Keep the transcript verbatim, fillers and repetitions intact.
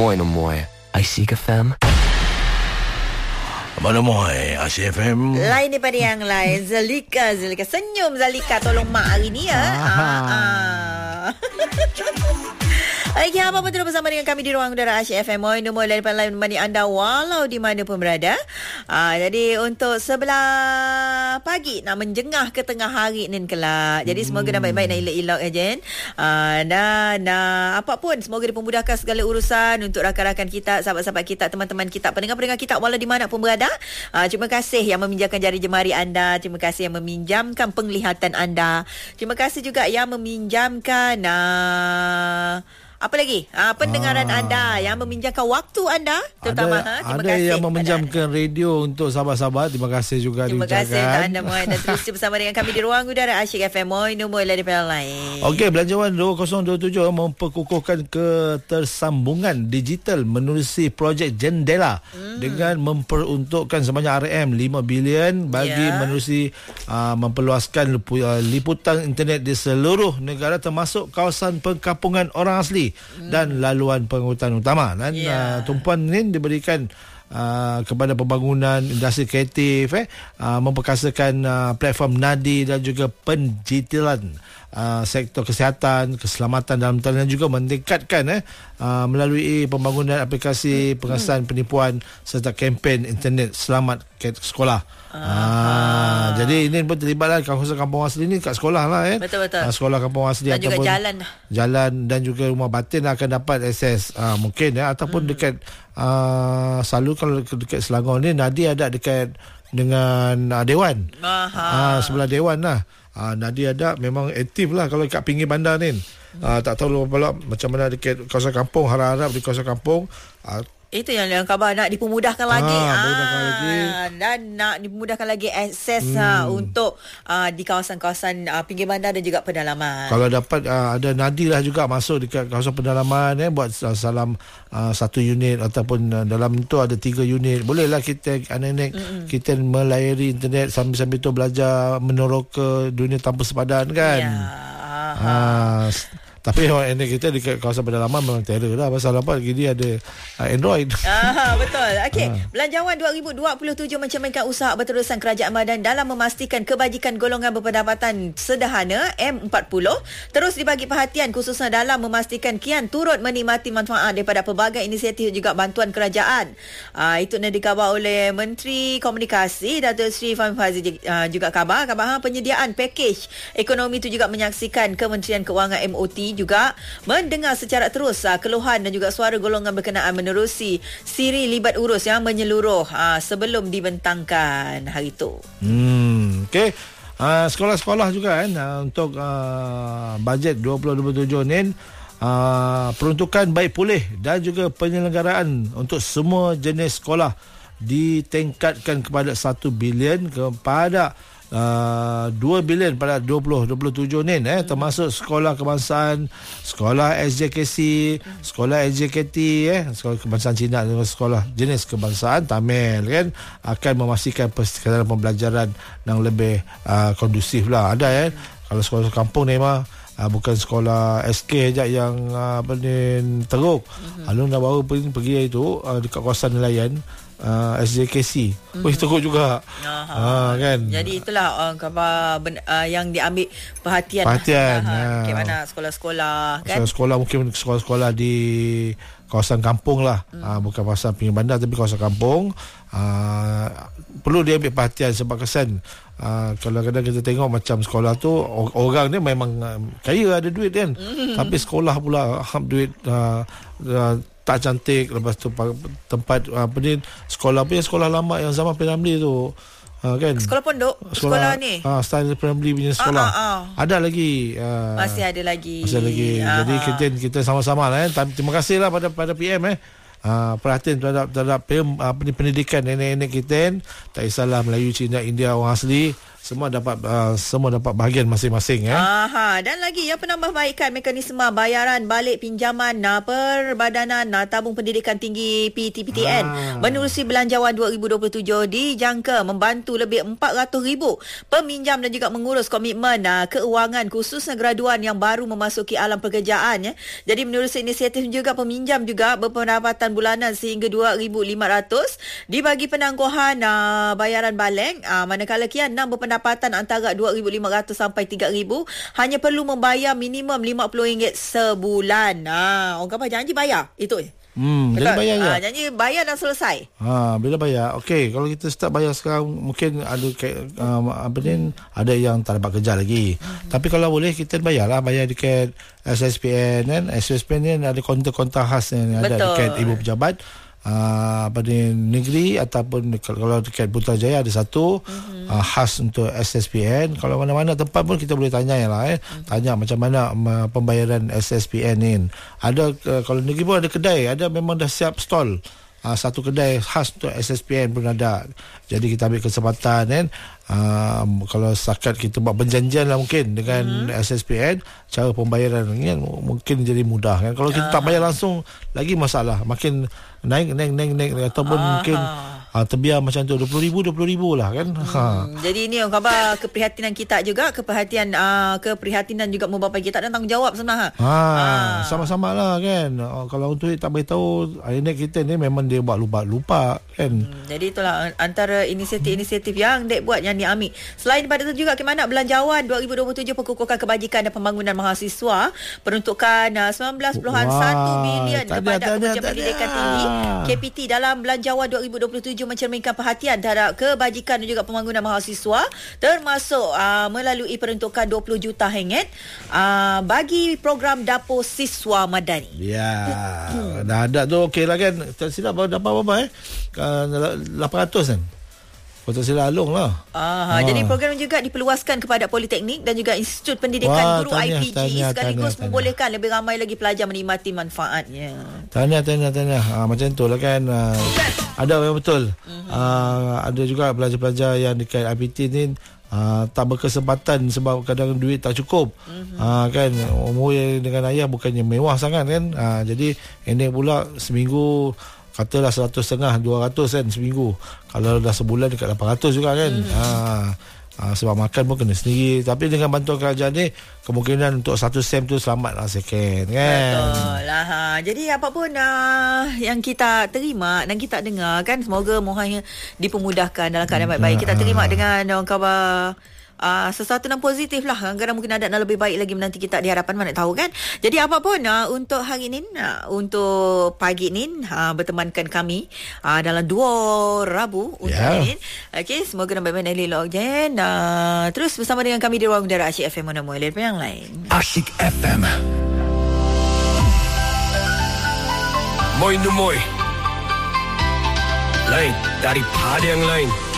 Moin og moi. Asyik F M. Mana moi Asyik F M. Lain daripada yang lain. Zalika, Zalika. Senyum Zalika. Tolong mak hari ni ya. Ah. Ah. Okey, apa betul bersama dengan kami di ruang udara Asyik F M. Moi nombor daripada lain menemani anda walau di mana pun berada. Ah, jadi untuk sebelah pagi nak menjengah ke tengah hari ni kelak. Jadi semoga hmm. dah baik-baik nak elok-elok ya Jen. Ah, dan ah, apa pun semoga dipermudahkan segala urusan untuk rakan-rakan kita, sahabat-sahabat kita, teman-teman kita, pendengar-pendengar kita walau di mana pun berada. Ah, terima kasih yang meminjamkan jari jemari anda, terima kasih yang meminjamkan penglihatan anda. Terima kasih juga yang meminjamkan ah, apa lagi? Ah, pendengaran ah. anda yang meminjamkan waktu anda terutama. Ada, ha, terima ada kasih yang meminjamkan radio untuk sahabat-sahabat. Terima kasih juga terima diucapkan. Terima kasih anda Muhammad dan terus bersama dengan kami di ruang udara Asyik F M. Moi nombor daripada lain. Okey, Belanjawan dua ribu dua puluh tujuh memperkukuhkan ketersambungan digital menerusi projek Jendela hmm. dengan memperuntukkan sebanyak R M lima bilion bagi yeah. menerusi uh, memperluaskan liputan internet di seluruh negara termasuk kawasan perkampungan orang asli dan laluan pengangkutan utama. Dan yeah. uh, tumpuan ini diberikan uh, kepada pembangunan industri kreatif, eh, uh, memperkasakan uh, platform Nadi dan juga penjitilan uh, sektor kesihatan, keselamatan dalam talian, juga meningkatkan eh, uh, melalui pembangunan aplikasi pengesahan penipuan serta kempen internet selamat ke sekolah. Ah, jadi ini pun terlibatlah kawasan kampung asli ni kat sekolah lah eh. Betul-betul. Ah, sekolah kampung asli dan ataupun juga jalan jalan dan juga rumah batin akan dapat akses ah, mungkin ya, ataupun hmm. dekat ah, selalu kalau dekat Selangor ni Nadi ada dekat dengan ah, Dewan. Ah, sebelah Dewan lah. Ah, Nadi ada memang aktif lah kalau kat pinggir bandar ni. Hmm. Ah, tak tahu pula macam mana dekat kawasan kampung, harap-harap di kawasan kampung ah, itu yang yang khabar nak dipermudahkan lagi. Ah, ah lagi. Dan nak dipermudahkan lagi akses hmm. ha, untuk uh, di kawasan-kawasan uh, pinggir bandar dan juga pedalaman. Kalau dapat uh, ada Nadi lah juga masuk dekat kawasan pedalaman eh, buat uh, salam uh, satu unit ataupun uh, dalam itu ada tiga unit. Bolehlah kita anak-anak mm-hmm. kita melayari internet sambil-sambil tu belajar meneroka dunia tanpa sepadan kan. Ya. Ah, tapi orang ini kita di kawasan pedalaman memang terror lah. Pasal apa gini ada uh, Android. Ah, betul. Okey, ah. Belanjawan dua ribu dua puluh tujuh mencerminkan usaha berterusan Kerajaan Badan dalam memastikan kebajikan golongan berpendapatan sederhana M empat puluh terus dibagi perhatian, khususnya dalam memastikan kian turut menikmati manfaat daripada pelbagai inisiatif juga bantuan kerajaan. Ah, itu yang dikhabar oleh Menteri Komunikasi Datuk Seri Fahmi Fadzil uh, juga khabar khabar penyediaan pakej ekonomi itu juga menyaksikan Kementerian Kewangan M O T juga mendengar secara terus uh, keluhan dan juga suara golongan berkenaan menerusi siri libat urus yang menyeluruh uh, sebelum dibentangkan hari itu. Hmm, okey. Uh, sekolah-sekolah juga kan uh, untuk uh, bajet dua ribu dua puluh tujuh ni uh, peruntukan baik pulih dan juga penyelenggaraan untuk semua jenis sekolah ditingkatkan kepada satu bilion kepada Uh, dua bilion pada dua ribu dua puluh tujuh ni eh, termasuk sekolah kebangsaan, sekolah S J K C, sekolah S J K T eh, sekolah kebangsaan Cina dan sekolah jenis kebangsaan Tamil kan, akan memastikan persekitaran pembelajaran yang lebih uh, kondusif lah. Ada eh, kalau sekolah kampung ni mah Uh, bukan sekolah S K je yang uh, apa ni teruk. Mm-hmm. Alun dah baru pergi, pergi itu uh, dekat kawasan nelayan uh, S J K C. Mm-hmm. Wih teruk juga. Uh, kan. Jadi itulah uh, khabar ben, uh, yang diambil perhatian. Perhatian. Lah. Uh, Bagaimana sekolah-sekolah kan? Sekolah mungkin sekolah-sekolah di kawasan kampung lah. Mm. Uh, bukan kawasan pinggir bandar tapi kawasan kampung. Uh, perlu dia ambil perhatian sebab kesan uh, kalau kadang kita tengok macam sekolah tu orang ni memang uh, kaya, ada duit kan, mm. tapi sekolah pula ham duit uh, uh, tak cantik. Lepas tu tempat uh, apa ni sekolah punya sekolah lama yang zaman P-Ramlee tu uh, kan, sekolah pondok, sekolah, sekolah ni uh, style P-Ramlee punya sekolah ah, ah, ah. ada lagi uh, masih ada lagi masih lagi ah, jadi ah. kita kita sama-sama lah eh. Terima kasih lah pada pada P M eh Uh, perhatian terhadap terhadap apa ni pendidikan nenek-nenek kita, tak kisahlah Melayu, Cina, India, orang asli, semua dapat uh, semua dapat bahagian masing-masing ya. Aha, dan lagi yang penambahbaikan mekanisme bayaran balik pinjaman uh, Perbadanan uh, Tabung Pendidikan Tinggi P T P T N Ah. menerusi belanjawan dua ribu dua puluh tujuh dijangka membantu lebih empat ratus ribu peminjam dan juga mengurus komitmen uh, keuangan khususnya graduan yang baru memasuki alam pekerjaan ya. Jadi menerusi inisiatif juga peminjam juga berpendapatan bulanan sehingga dua ribu lima ratus dibagi penangguhan uh, bayaran balik uh, manakala kian enam berpendapatan antara dua ribu lima ratus sampai tiga ribu hanya perlu membayar minimum lima puluh ringgit sebulan. Ha, orang kata janji bayar itu je. Hmm, jadi bayar je. Ha, janji bayar dan selesai. Ha, bila bayar? Okey, kalau kita start bayar sekarang mungkin ada um, apa ni, ada yang tak dapat kerja lagi. Hmm. Tapi kalau boleh kita bayarlah, bayar dekat S S P N kan. S S P N ni ada konta-konta khas yang ada dekat ibu pejabat. Uh, apa ni, negeri ataupun kalau dekat Putrajaya ada satu mm-hmm. uh, khas untuk S S P N. Kalau mana-mana tempat pun kita boleh tanya lah eh. Mm-hmm. Tanya macam mana uh, pembayaran S S P N ni. Ada uh, kalau negeri pun ada kedai, ada memang dah siap stall. Uh, satu kedai khas untuk S S P N pun ada. Jadi kita ambil kesempatan kan. Uh, kalau setakat kita buat perjanjian lah mungkin dengan mm-hmm. S S P N, cara pembayaran ni kan, mungkin jadi mudah kan. Kalau kita uh. tak bayar langsung lagi masalah, makin naik naik naik naik ataupun uh, mungkin uh, terbiar macam tu dua puluh ribu dua puluh ribu lah kan. Hmm. Ha. Jadi ini orang khabar keprihatinan kita juga, keperhatian uh, keprihatinan juga membapa kita dan tanggungjawab sebenarnya. Ha, ha. Sama-sama lah kan. Uh, kalau untuk tak beritahu anak kita ni memang dia buat lupa-lupa kan. Hmm, jadi itulah antara inisiatif-inisiatif yang Dek buat yang diambil. Selain daripada itu juga Kemenang Belanjawan dua ribu dua puluh tujuh Perkukuhan Kebajikan dan Pembangunan Mahasiswa peruntukan uh, sembilan belas perpuluhan satu bilion kepada Kementerian Pendidikan Tinggi K P T dalam Belanjawan dua ribu dua puluh tujuh mencerminkan perhatian terhadap kebajikan dan juga pembangunan mahasiswa, termasuk uh, melalui peruntukan dua puluh juta ringgit uh, bagi program Dapur Siswa Madani. Ya, dah ada tu okey lah kan. Tak silap dapat berapa eh? lapan ratus kan? Kau tak silap Along lah. Ah, ha. Jadi program juga diperluaskan kepada Politeknik dan juga Institut Pendidikan Wah, Guru tahniah, I P G tahniah, sekaligus tahniah, membolehkan tahniah. lebih ramai lagi pelajar menikmati manfaatnya. Tahniah, tahniah, tahniah. Ha, macam tu lah kan. Ha, ada yang betul. Uh-huh. Ha, ada juga pelajar-pelajar yang dekat I P T ni Uh, tak berkesempatan sebab kadang duit tak cukup. Mm-hmm. uh, kan umur dengan ayah bukannya mewah sangat kan. uh, jadi ini pula seminggu katalah seratus setengah dua ratus kan seminggu. Kalau dah sebulan dekat lapan ratus juga kan. Mm-hmm. uh, uh, sebab makan pun kena sendiri. Tapi dengan bantuan kerajaan ni kemungkinan untuk satu sem tu selamat lah second kan. Betul lah. Ha. Jadi apapun uh, yang kita terima dan kita dengar kan, semoga mohonnya dipermudahkan dalam keadaan baik-baik. Kita terima dengan orang khabar Uh, sesuatu yang positif lah. Kadang-kadang mungkin ada yang lebih baik lagi menanti kita di hadapan, mana tahu kan. Jadi apapun uh, untuk hari ini, uh, untuk pagi ini uh, bertemankan kami uh, dalam dua Rabu untuk yeah. hari ini. Okay, semoga dan baik-baik dan elok je. Uh, terus bersama dengan kami di ruang udara Asyik F M Mana Mulia yang lain. Asyik F M. Moin du moi. Lain daripada yang lain.